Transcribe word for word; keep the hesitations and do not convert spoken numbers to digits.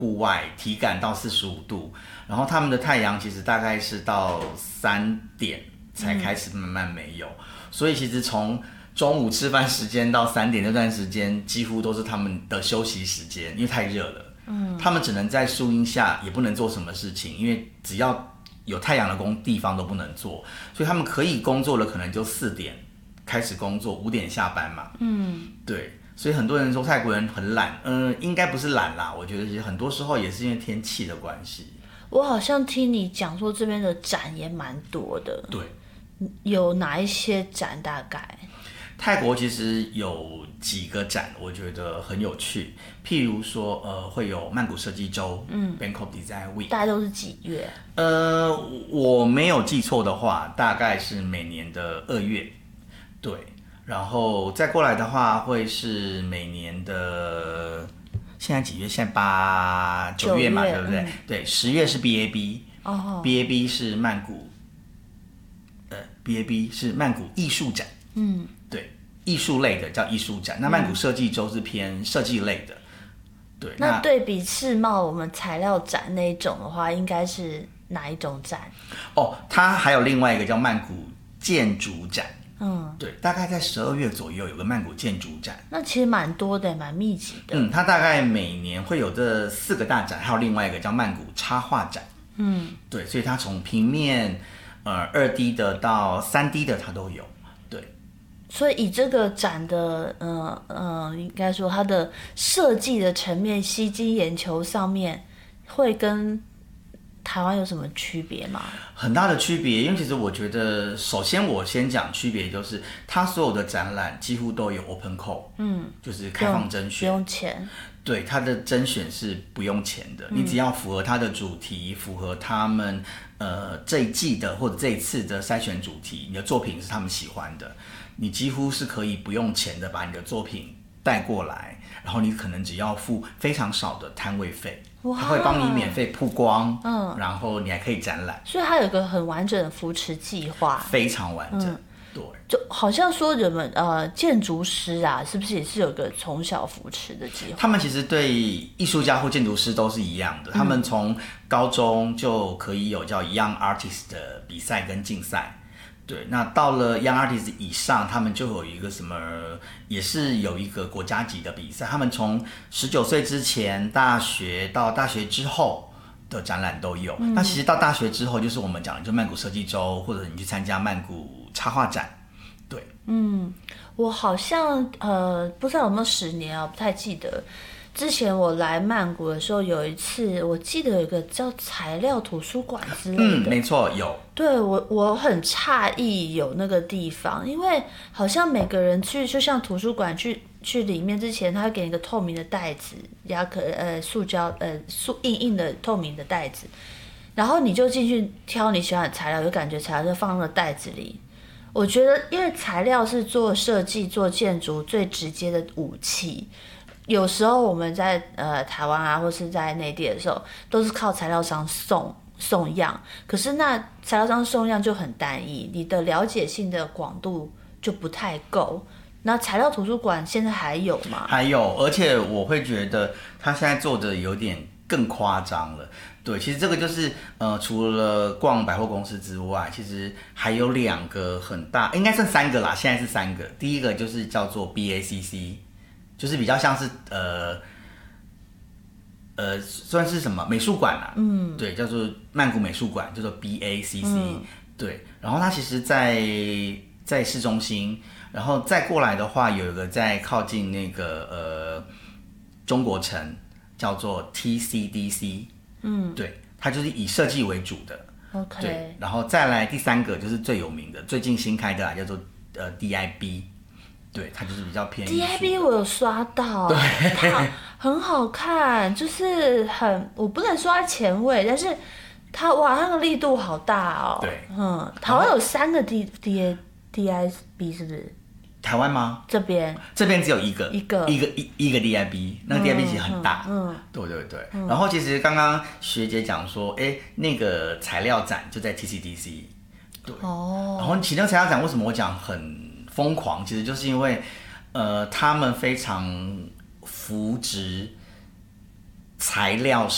户外，体感到四十五度，然后他们的太阳其实大概是到三点才开始慢慢没有，嗯、所以其实从中午吃饭时间到三点这段时间，几乎都是他们的休息时间，因为太热了。嗯，他们只能在树荫下，也不能做什么事情，因为只要有太阳的工地方都不能做，所以他们可以工作了，可能就四点开始工作，五点下班嘛。嗯，对，所以很多人说泰国人很懒，嗯、呃，应该不是懒啦，我觉得其实很多时候也是因为天气的关系。 我好像听你讲说这边的展也蛮多的， 对， 有哪一些展大概？ 泰国其实有几个展，我觉得很有趣。譬如说，呃，会有曼谷设计周，嗯 ，Bangkok Design Week， 大概都是几月？ 呃，我没有记错的话，大概是每年的二月，对。然后再过来的话，会是每年的现在几月？现在八九月嘛，对不对？嗯、对，十月是 B A B， 哦 ，B A B 是曼谷，呃 ，B A B 是曼谷艺术展，嗯。艺术类的叫艺术展，那曼谷设计周是偏设计类的。对， 那对比世贸我们材料展那一种的话，应该是哪一种展？ 哦，它还有另外一个叫曼谷建筑展。嗯，对，大概在十二月左右有个曼谷建筑展。 那其实蛮多的，蛮密集的。 嗯，它大概每年会有这四个大展，还有另外一个叫曼谷插画展。嗯，对，所以它从平面、呃二 D 的到三 D 的它都有。 所以以这个展的，呃呃，应该说它的设计的层面吸睛眼球上面，会跟台湾有什么区别吗？ 很大的区别，因为其实我觉得，首先我先讲区别，就是它所有的展览几乎都有 open call， 嗯，就是开放甄选， 不用钱。 对，它的甄选是不用钱的，嗯、你只要符合它的主题，符合他们呃这一季的或者这一次的筛选主题，你的作品是他们喜欢的。你几乎是可以不用钱的把你的作品带过来，然后你可能只要付非常少的摊位费，他会帮你免费曝光，嗯，然后你还可以展览， 所以它有一个很完整的扶持计划， 非常完整，嗯、对， 就好像说人们呃建筑师啊，是不是也是有个从小扶持的计划？ 他们其实对艺术家或建筑师都是一样的，嗯、他们从高中就可以有叫 Young Artist 的比赛跟竞赛。对，那到了 Young Artist 以上，他们就有一个什么，也是有一个国家级的比赛。他们从十九岁之前，大学到大学之后的展览都有。嗯、那其实到大学之后，就是我们讲的，就曼谷设计周，或者你去参加曼谷插画展。对， 嗯，我好像呃，不知道有没有十年啊，不太记得。之前我来曼谷的时候，有一次我记得有一个叫材料图书馆之类的， 嗯，没错，有。 对，我我很诧异有那个地方，因为好像每个人去，就像图书馆去去里面之前，他会给你一个透明的袋子，亚可呃塑胶呃塑硬硬的透明的袋子，然后你就进去挑你喜欢的材料，有感觉材料就放那个袋子里。我觉得，因为材料是做设计、做建筑最直接的武器。有时候我们在呃台湾啊，或是在内地的时候，都是靠材料商送送样。可是那材料商送样就很单一，你的了解性的广度就不太够。那材料图书馆现在还有吗？ 还有，而且我会觉得他现在做的有点更夸张了。对，其实这个就是呃，除了逛百货公司之外，其实还有两个很大，应该剩三个啦。现在是三个，第一个就是叫做 B A C C。就是比较像是呃呃算是什么美术馆啊，嗯，对，叫做曼谷美术馆，叫做 B A C C，嗯、对，然后它其实在在市中心，然后再过来的话，有一个在靠近那个呃中国城，叫做 T C D C， 嗯，对，它就是以设计为主的 ，OK， 对，然后再来第三个就是最有名的，最近新开的啦，叫做呃 D I B。对，它就是比较偏艺术的。 D I B 我有刷到， 对， 它很好看，就是很，我不能说它前卫，但是它哇，那个力度好大哦。 对， 嗯，台湾有三个 D D A D I B 是不是？ 台湾吗？ 这边这边只有一个， 一个一个一一个 D I B， 那个 D I B 其实很大，嗯，嗯对对对。嗯、然后其实刚刚学姐讲说，哎，那个材料展就在 T C D C， 对，哦。然后其实材料展为什么我讲很疯狂，其实就是因为，呃，他们非常扶植材料